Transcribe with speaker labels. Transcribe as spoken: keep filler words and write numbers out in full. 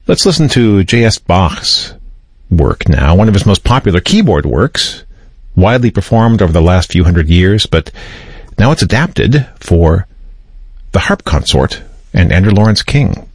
Speaker 1: Let's listen to J S Bach's work now, one of his most popular keyboard works, widely performed over the last few hundred years, but now it's adapted for the harp consort and Andrew Lawrence King.